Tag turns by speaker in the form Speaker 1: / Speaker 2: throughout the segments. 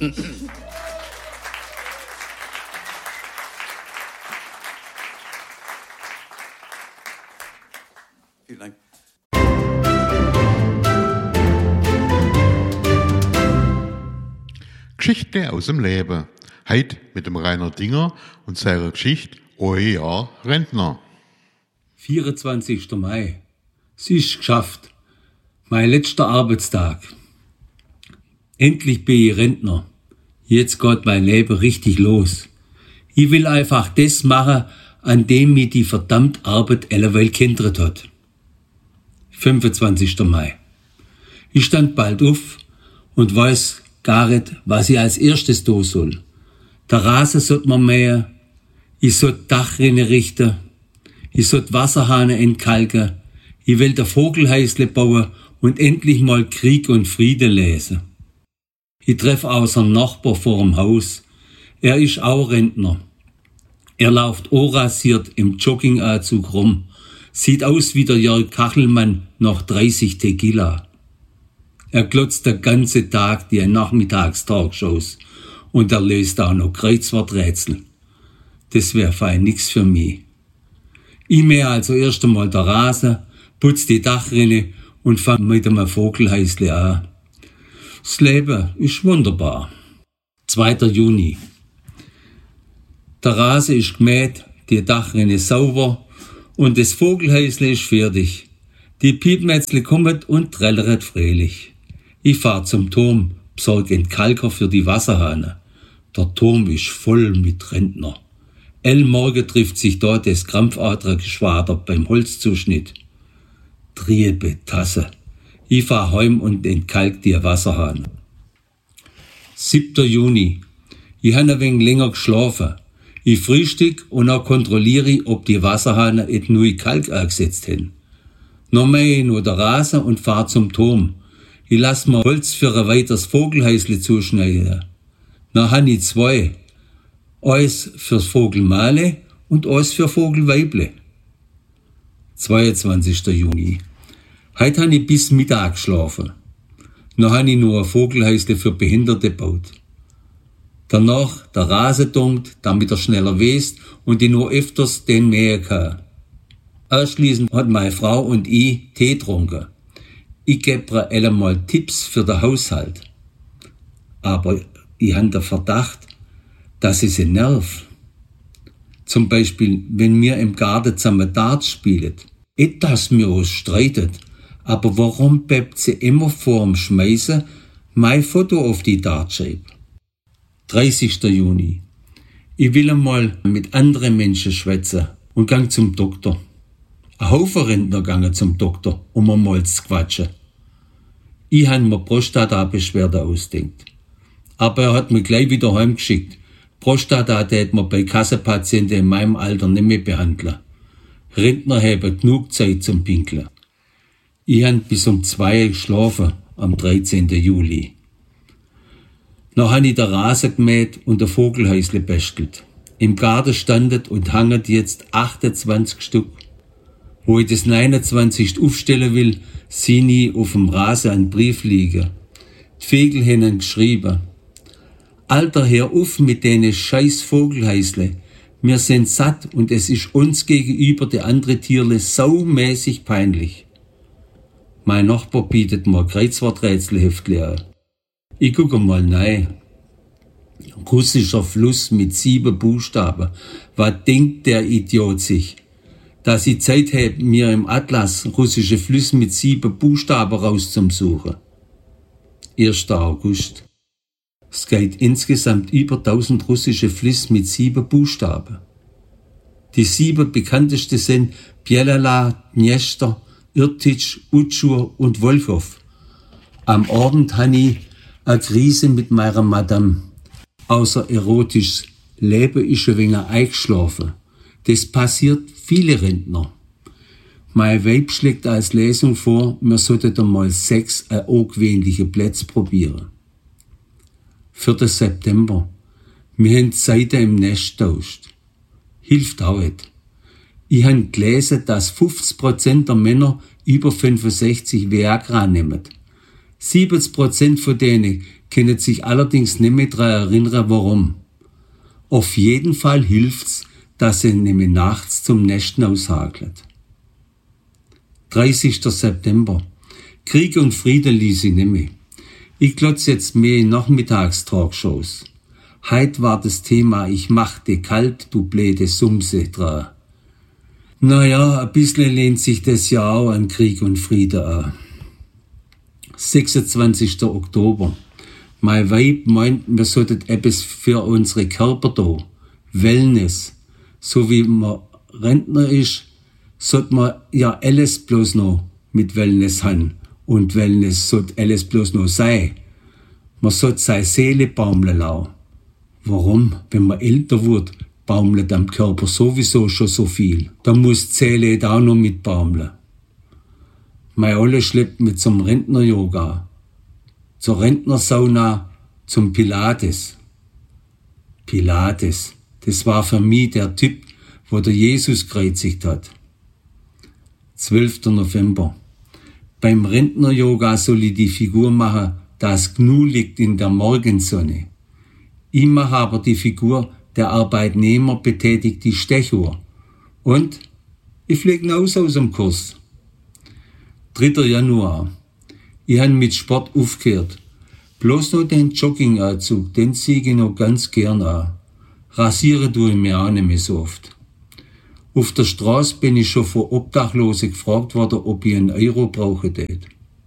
Speaker 1: Vielen Dank.
Speaker 2: Geschichte aus dem Leben. Heute mit dem Rainer Dinger und seiner Geschichte Euer Jahr Rentner.
Speaker 3: 24. Mai. Es ist geschafft. Mein letzter Arbeitstag. Endlich bin ich Rentner. Jetzt geht mein Leben richtig los. Ich will einfach das machen, an dem mich die verdammte Arbeit alleweil gehindert hat. 25. Mai. Ich stand bald auf und weiß gar nicht, was ich als erstes tun soll. Der Rasen sollte man mähen, ich sollte Dachrinne richten, ich sollte Wasserhahne entkalken, ich will der Vogelhäusle bauen und endlich mal Krieg und Friede lesen. Ich treffe außer Nachbar vor dem Haus. Er ist auch Rentner. Er läuft unrasiert im Jogginganzug rum. Sieht aus wie der Jörg Kachelmann nach 30 Tequila. Er glotzt den ganzen Tag die Nachmittagstalkshows und er löst auch noch Kreuzworträtsel. Das wäre fein nix für mich. Ich mähe also erst einmal der Rasen, putz die Dachrinne und fang mit einem Vogelhäusle an. Das Leben ist wunderbar. 2. Juni. Der Rasen ist gemäht, die Dachrinne sauber und das Vogelhäusle ist fertig. Die Piepmätzle kommen und trällert fröhlich. Ich fahr zum Turm, besorge Entkalker für die Wasserhahne. Der Turm ist voll mit Rentner. Morgen trifft sich dort das Krampfadlergeschwader beim Holzzuschnitt. Triebe Tasse. Ich fahr heim und entkalk die Wasserhahn. 7. Juni. Ich habe ein wenig länger geschlafen. Ich frühstück und auch kontrolliere, ob die Wasserhahn et neu Kalk angesetzt haben. Noch mähe ich nur der Rasen und fahr zum Turm. Ich lass mir Holz für ein weiteres Vogelhäusle zuschneiden. Dann habe ich 2. Eins fürs Vogelmale und eins für Vogelweible. 22. Juni. Heute habe ich bis Mittag geschlafen. Dann habe ich nur ein Vogelhäusle für Behinderte gebaut. Danach der Rasen dunkt, damit er schneller wächst und ich nur öfters den mähen kann. Anschließend hat meine Frau und ich Tee getrunken. Ich gebe ihr einmal Tipps für den Haushalt. Aber ich habe den Verdacht, dass ich sie nerv. Zum Beispiel, wenn wir im Garten zusammen Darts spielen. Nicht, dass wir uns streiten, aber warum bleibt sie immer vorm Schmeißen mein Foto auf die Dartscheibe? 30. Juni. Ich will einmal mit anderen Menschen schwätzen und gang zum Doktor. Ein Haufen Rentner gangen zum Doktor, um einmal zu quatschen. Ich habe mir Prostata-Beschwerde ausdenkt. Aber er hat mich gleich wieder heimgeschickt. Prostata tät man bei Kassenpatienten in meinem Alter nicht mehr behandeln. Rentner haben genug Zeit zum Pinkeln. Ich habe bis um 2 geschlafen am 13. Juli. Noch habe ich den Rasen gemäht und der Vogelhäusle bästelt. Im Garten standet und hanget jetzt 28 Stück. Wo ich das 29. aufstellen will, sehe ich auf dem Rasen einen Brief liegen. Die Vögel haben geschrieben: Alter, hör auf mit denen scheiß Vogelhäusle. Wir sind satt und es ist uns gegenüber die andere Tierle saumäßig peinlich. Mein Nachbar bietet mir Kreuzworträtselheftli an. Ich gucke mal rein. Russischer Fluss mit 7 Buchstaben. Was denkt der Idiot sich? Dass ich Zeit habe, mir im Atlas russische Flüsse mit 7 Buchstaben rauszusuchen. 1. August. Es geht insgesamt über 1000 russische Flüsse mit 7 Buchstaben. Die 7 bekanntesten sind Bjelala, Dniester, Irtitsch, Utschur und Wolchow. Am Abend habe ich eine Krise mit meiner Madame. Außer erotisch Leben ist ein wenig eingeschlafen. Das passiert viele Rentner. Mein Weib schlägt als Lesung vor, wir sollten einmal 6 ungewöhnliche Plätze probieren. 4. September. Wir haben die Seite im Nest getauscht. Hilft auch nicht. Ich habe gelesen, dass 50% der Männer über 65 Viagra nehmen. 70% von denen können sich allerdings nicht mehr daran erinnern, warum. Auf jeden Fall hilft's, dass sie nämlich nachts zum Nächten aushagelt. 30. September. Krieg und Frieden ließ ich nicht mehr. Ich glotz jetzt mehr in Nachmittagstalkshows. Heut war das Thema, ich machte kalt, du bläde Sumse dran. Naja, ein bisschen lehnt sich das ja auch an Krieg und Frieden an. 26. Oktober. Mein Weib meint, wir sollten etwas für unsere Körper da. Wellness. So wie man Rentner ist, sollte man ja alles bloß noch mit Wellness haben. Und Wellness sollte alles bloß noch sein. Man sollte seine Seele baumeln lassen. Warum? Wenn man älter wird, baumelt am Körper sowieso schon so viel. Da muss die Seele auch noch mit baumeln. Mein Olle schleppt mit zum Rentner-Yoga, zur Rentnersauna, zum Pilates. Pilates, das war für mich der Typ, wo der Jesus gekreuzigt hat. 12. November. Beim Rentner-Yoga soll ich die Figur machen, das Gnu liegt in der Morgensonne. Ich mache aber die Figur, der Arbeitnehmer betätigt die Stechuhr. Und ich fliege aus dem Kurs. 3. Januar. Ich habe mit Sport aufgehört. Bloß noch den Jogginganzug, den ziehe ich noch ganz gern an. Rasieren tue ich mir auch nicht mehr so oft. Auf der Straße bin ich schon von Obdachlosen gefragt worden, ob ich einen Euro brauchen tät.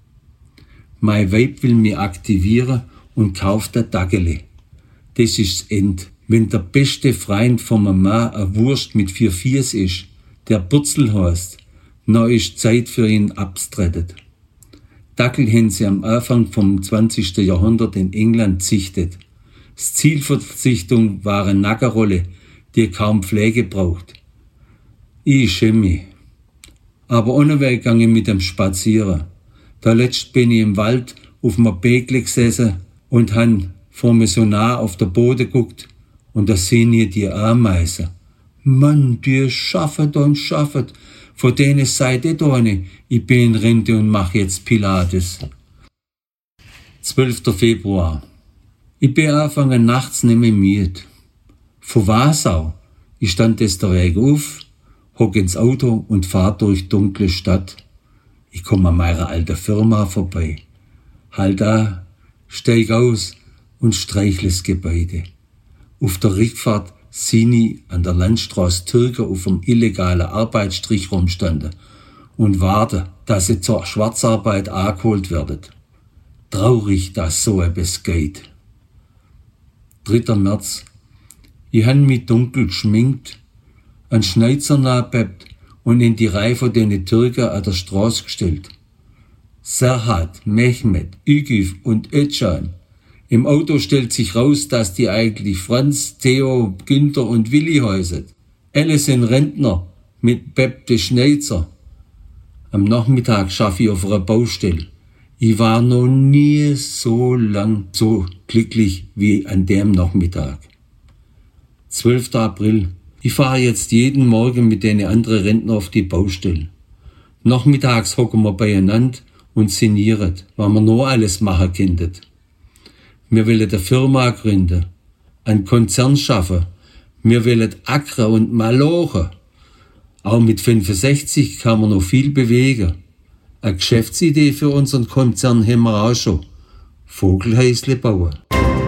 Speaker 3: Mein Weib will mich aktivieren und kauft ein Daggele. Das ist das End. Wenn der beste Freund von meinem Mann eine Wurst mit 4 Fies ist, der Bürzel heißt, dann ist Zeit für ihn abzutretten. Dackel haben sie am Anfang vom 20. Jahrhundert in England züchtet. Das Ziel für die Züchtung war eine Nackerrolle, die kaum Pflege braucht. Ich schäme mich. Aber ohne Weg gang ich mit dem Spazieren. Da letzt bin ich im Wald auf einem Bägle gesessen und han vor mir so nah auf der Boden guckt und da sehen ich die Ameisen. Mann, die schaffet und schaffet. Von denen seid ihr da nicht. Ich bin in Rente und mach jetzt Pilates. 12. Februar. Ich bin angefangen nachts nicht mehr müde. Von was auch? Ich stand des der Weg auf, hock ins Auto und fahr durch dunkle Stadt. Ich komme an meiner alten Firma vorbei. Halt an, steig aus und streichle das Gebäude. Auf der Rückfahrt sehen ich an der Landstraße Türken auf einem illegalen Arbeitsstrich rumstanden und warte, dass sie zur Schwarzarbeit angeholt werden. Traurig, dass so etwas geht. 3. März. Ich han mich dunkel geschminkt, an Schneizer nachbebt und in die Reihe von den Türken an der Straße gestellt. Serhat, Mehmet, Ügüf und Özcan. Im Auto stellt sich raus, dass die eigentlich Franz, Theo, Günther und Willi heißen. Alle sind Rentner mit Beb de Schneizer. Am Nachmittag schaffe ich auf einer Baustelle. Ich war noch nie so lang so glücklich wie an dem Nachmittag. 12. April. Ich fahre jetzt jeden Morgen mit den anderen Rentner auf die Baustelle. Nachmittags hocken wir beieinander und sinnieren, was wir noch alles machen könnten. Wir wollen eine Firma gründen, einen Konzern schaffen. Wir wollen ackern und malochen. Auch mit 65 kann man noch viel bewegen. Eine Geschäftsidee für unseren Konzern haben wir auch schon. Vogelhäusle bauen.